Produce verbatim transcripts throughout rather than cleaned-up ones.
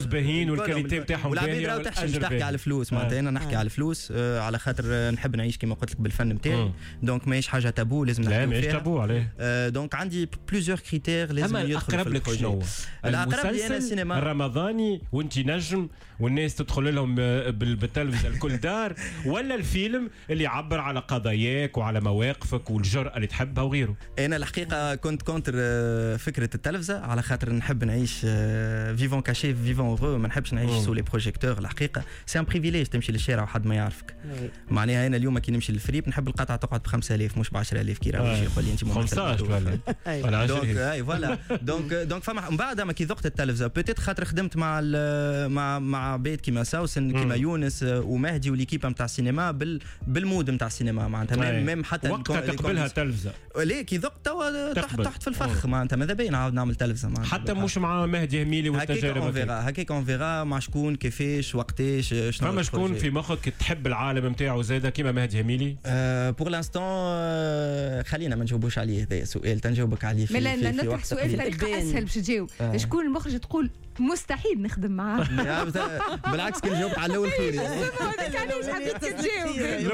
باهين والكاليتي نتاعهم باهيه والعباد راهو تحكي على الفلوس معناتها انا نحكي على الفلوس على خاطر نحب نعيش كما قلت لك بالفن نتاعي دونك ماهيش حاجه تابو لازم نحكي فيها. لا ماهيش تابو عليه. دونك عندي بليزيور كريتير لازم يدخل في لك شنو الاقرب لي انا السينما الرمضاني وانت نجم والناس تدخل لهم بالتلفزه الكل دار ولا الفيلم اللي يعبر على قضاياك وعلى مواقفك والجرأة اللي تحبها وغيره. انا الحقيقه كنت كونتر فكره التلفزه على خاطر نحب نعيش فيفون كاشي فيفون اورو ما نحبش نعيش سو لي بروجيكتور. الحقيقه سي ان بريفيليج تمشي للشارع وحد ما يعرفك معناها انا اليوم كي نمشي للفريب نحب القطعه تقعد ب خمسة آلاف مش ب عشرة آلاف كي راهو يقول لي انت خمسطاش ولا ولا دونك اي فوالا دونك دونك فما من بعد ما كي ذقت التلفزه بوتيت خاطر خدمت مع مع مع بيت كيما سوسن كيما يونس ومهدي والكيبه نتاع السينما بال بالمود نتاع السينما معناتها ميم حتى وقتها تقبلها تلفزه ليه كي ذقت توا تحت تحت في الفخ معناتها ماذا بين نعاود نعمل تلفزه معناتها حتى مش مع مهدي هميلي والتجارب هكاك هكاك اون فيغا مع شكون كيفاش وقتاش شنو فما شكون في مخك تحب العالم نتاعو زاده كيما مهدي هميلي بور لانستون خلينا ما نجاوبوش عليه هذا سؤال تنجاوبك عليه في لا لا نطرح سؤال بطريقه اسهل باش تجاوب شكون المخرج تقول مستحيل نخدم معاه بالعكس كي جاوبت على الاول خير هذاك علاش حبيت تجاوب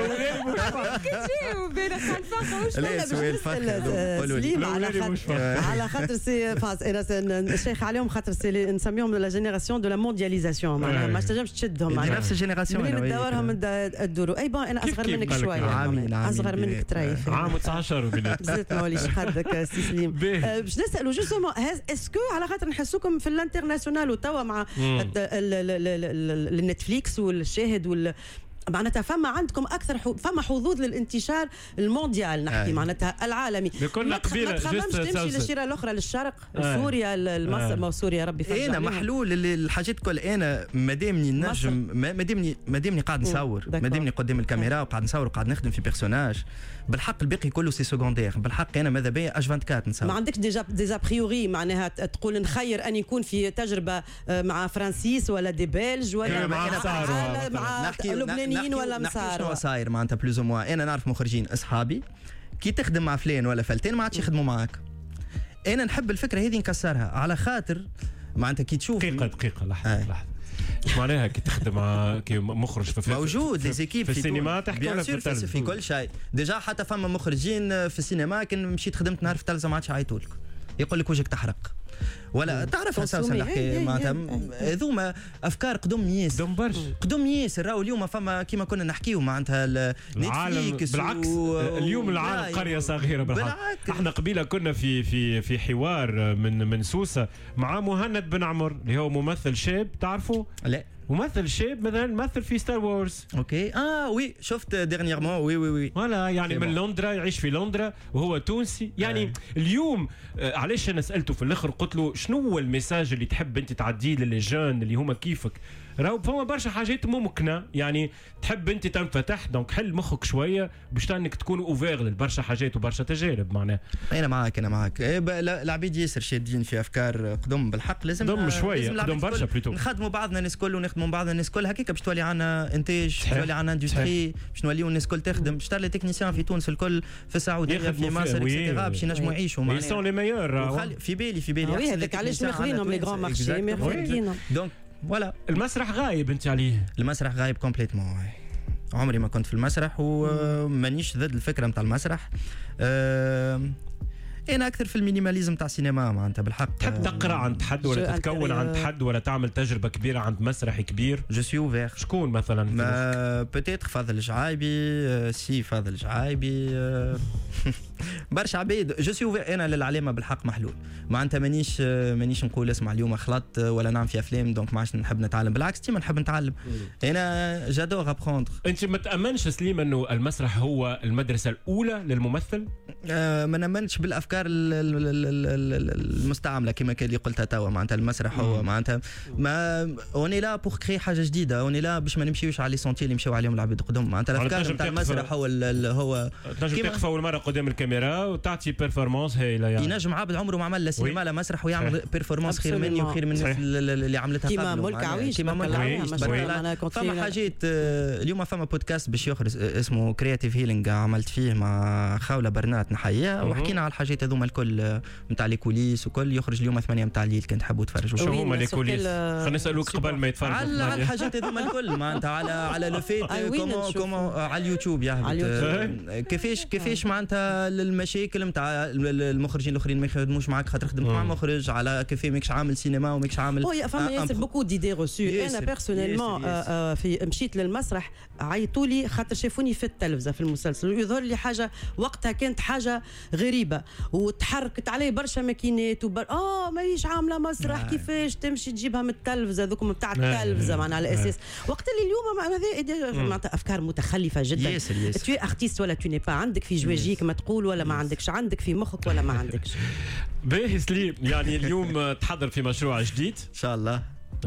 تجاوب انا خلفها وش لا سؤال سليم على خاطر على خاطر سي فاز انا الشيخ عليهم خاطر سي نسميهم لا جينيراسيون دو لا موندياليزاسيون معناها ما تنجمش تشدهم معناها نفس الجينيراسيون منين ندورهم الدوروا اي بون انا اصغر منك شويه اصغر منك تريف عام تسعطاش وبنات زدت موليش حدك سي سليم باش نسالوا جوستومون اسكو على خاطر نحسوكم في الانترناسيونال وتوا مع النتفليكس والشاهد وال معناتها فما عندكم اكثر حو... فما حظوظ للانتشار المونديال نحكي معناتها العالمي ما تخممش تمشي للشيره الاخرى للشرق آه. سوريا لمصر ما سوريا ربي يفرج انا محلول الحاجات كل انا مادامني نجم مادامني مادامني قاعد نصور مادامني قدام الكاميرا وقاعد نصور وقاعد نخدم في بيرسوناج بالحق الباقي كله سي سكوندير بالحق انا ماذا بيا اش أربعة وعشرين نصور ما عندكش ديجا ديزا بريوري معناها تقول نخير ان يكون في تجربه مع فرانسيس ولا دي بلج ولا مع مع لبنانيين ولا مسار شنو صاير معناتها بلوز موا انا نعرف مخرجين اصحابي كي تخدم مع فلان ولا فلتين ما عادش يخدموا معاك. انا نحب الفكره هذه نكسرها على خاطر معناتها كي تشوف دقيقه دقيقه لحظه آه. لحظه ايش معناها كي تخدم مع كي مخرج في موجود لي زيكيب في السينما تحكي ولا في التلفزيون في كل شيء ديجا حتى فما مخرجين في السينما كان مشيت خدمت نهار في التلفزه ما عادش يعيطولك يقول لك وجهك تحرق ولا تعرف اساسا نحكي معناتها هذوما افكار قدم ياسر قدم برشا قدم ياسر راهو اليوم فما كيما كنا نحكيو معناتها نتفليكس بالعكس و... اليوم العالم قريه صغيره بالحق احنا قبيله كنا في في في حوار من من سوسه مع مهند بن عمر اللي هو ممثل شاب تعرفوا لا ممثل شاب مثلا مثل في ستار وورز اوكي اه وي شفت ديرنييرمون وي وي وي ولا يعني من لندرا يعيش في لندرا وهو تونسي يعني آه. اليوم آه علاش انا سالته في الاخر قلت له شنو هو الميساج اللي تحب انت تعديه للجان اللي هما كيفك راهو فما برشا حاجات ممكنه يعني تحب انت تنفتح دونك حل مخك شويه باش انك تكون اوفير لبرشا حاجات وبرشا تجارب معناها انا معاك انا معاك إيه العبيد ياسر شادين في افكار قدم بالحق لازم قدم شويه قدم برشا بلوتو نخدموا بعضنا الناس الكل ونخدموا بعضنا الناس الكل هكاك باش تولي عندنا انتاج باش تولي عندنا اندستري باش نوليو الناس الكل تخدم باش تولي تكنيسيان في تونس الكل في السعوديه في مصر اكسترا باش ينجموا يعيشوا معناها سون لي ميور في بالي في بالي وي هذاك علاش ماخذينهم لي غران مارشي ماخذينهم دونك ولا المسرح غايب انت عليه المسرح غايب كومبليتمون عمري ما كنت في المسرح ومانيش ضد الفكره نتاع المسرح أه انا اكثر في المينيماليزم تاع السينما معناتها بالحق تحب تقرا عند حد ولا تتكون عند حد ولا تعمل تجربه كبيره عند مسرح كبير جو سوي اوفير شكون مثلا بوتيتر فاضل الجعايبي سي فاضل الجعايبي برشا عبيد جو سوي اوفير انا للعلامه بالحق محلول معناتها مانيش مانيش نقول اسمع اليوم خلطت ولا نعمل في افلام دونك ما عادش نحب نتعلم بالعكس ديما نحب نتعلم انا جادور ابروندر انت ما تامنش سليم انه المسرح هو المدرسه الاولى للممثل آه ما نامنش بالافكار المستعمله كما كان اللي قلتها توا معناتها المسرح هو معناتها ما اوني لا بور كري حاجه جديده اوني لا باش ما نمشيوش على لي سونتي اللي مشاو عليهم العباد قدام معناتها الافكار نتاع المسرح هو هو تنجم تقف اول مره قدام الكاميرا وتعطي بيرفورمانس هايله يعني ينجم عبد عمره ما عمل لا سينما لا مسرح ويعمل بيرفورمانس خير مني وخير من الناس اللي عملتها كيما ملك عويش كيما ملك عويش فما حاجات اليوم فما بودكاست باش يخرج اسمه كرياتيف هيلينغ عملت فيه مع خاوله برنات ساعات نحييها وحكينا على الحاجات هذوما الكل نتاع لي كوليس وكل. يخرج اليوم ثمانية نتاع الليل كان تحبوا تفرجوا. شو هما لي كوليس؟ خلينا نسالوك قبل ما يتفرجوا على على الحاجات هذوما الكل معناتها على على لو فيت كومون كومون على اليوتيوب يهبط كيفاش كيفاش معناتها المشاكل نتاع المخرجين الاخرين ما يخدموش معك خاطر خدمت مع مخرج على كيف ماكش عامل سينما وماكش عامل. هو فما ياسر بوكو ديدي روسو. انا بيرسونيلمون في مشيت للمسرح عيطوا لي خاطر شافوني في التلفزه في المسلسل ويظهر لي حاجه وقتها كانت حاجه غريبه وتحركت علي برشا ماكينات وبر... اه ماهيش عامله مسرح آه. كيفاش تمشي تجيبها من التلفزه ذوكم نتاع التلفزه معناها على اساس وقت اللي اليوم هذا معناتها افكار متخلفه جدا. تو ارتيست ولا تو ني با عندك في جواجيك ما تقول ولا ما عندكش عندك في مخك ولا ما عندكش. باهي سليم يعني اليوم تحضر في مشروع جديد ان شاء الله.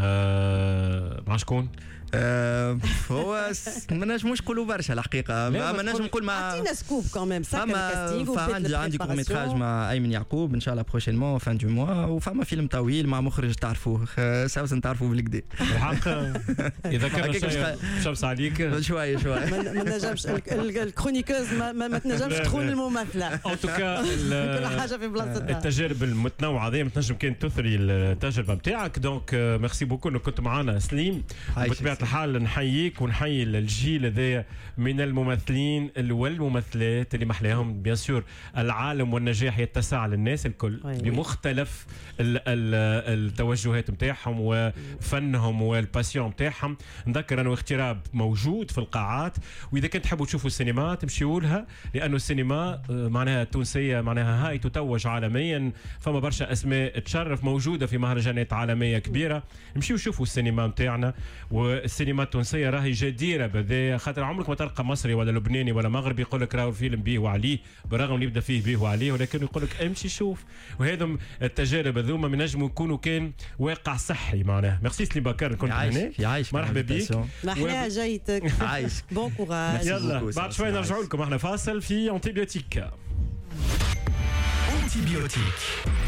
آه مع شكون؟ آه هو ما نجموش نقولوا برشا الحقيقه ما نجم نقول مع عطينا سكوب كمان سكر الكاستينغ. فعندي عندي كوم ميتراج مع ايمن يعقوب ان شاء الله بروشينمون فان دو موا وفما فيلم طويل مع مخرج تعرفوه سوسن تعرفوه بالكدا. الحق اذا كان شمس عليك شويه شويه ما نجمش الكرونيكوز ما تنجمش تخون الممثله. ان توكا كل حاجه في بلاصتها. التجارب المتنوعه هذه تنجم كان تثري التجربه نتاعك. دونك ميرسي بوكو انك كنت معنا سليم. بطبيعه الحال نحييك ونحيي الجيل هذا من الممثلين والممثلات اللي محلاهم بيان سور العالم والنجاح يتسع للناس الكل بمختلف ال ال التوجهات نتاعهم وفنهم والباسيون نتاعهم. نذكر انه اغتراب موجود في القاعات واذا كنت تحبوا تشوفوا السينما تمشيوا لها لانه السينما معناها التونسيه معناها هاي تتوج عالميا. فما برشا اسماء تشرف موجوده في مهرجانات عالميه كبيره. امشيوا شوفوا السينما نتاعنا والسينما التونسيه راهي جديره بذا خاطر عمرك ما تلقى مصري ولا لبناني ولا مغربي يقول لك راهو الفيلم بيه وعليه بالرغم اللي يبدا فيه بيه وعليه ولكن يقول لك امشي شوف. وهذم التجارب هذوما من نجموا يكونوا كان واقع صحي معناها. ميرسي سليم بكر كنت هنا مرحبا بك. محلاها جايتك عايش بون كوراج. يلا بعد شوي نرجعوا لكم احنا فاصل في انتيبيوتيك. انتيبيوتيك